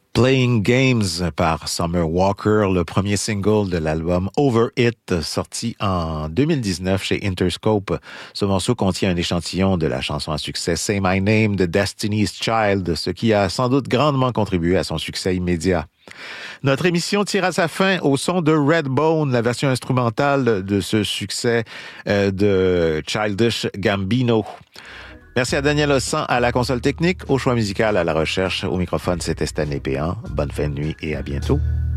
Playing Games par Summer Walker, le premier single de l'album Over It, sorti en 2019 chez Interscope. Ce morceau contient un échantillon de la chanson à succès Say My Name de Destiny's Child, ce qui a sans doute grandement contribué à son succès immédiat. Notre émission tire à sa fin au son de Redbone, la version instrumentale de ce succès de Childish Gambino. Merci à Daniel Ossan à la console technique, au choix musical, à la recherche. Au microphone, c'était Stanley Péan. Bonne fin de nuit et à bientôt.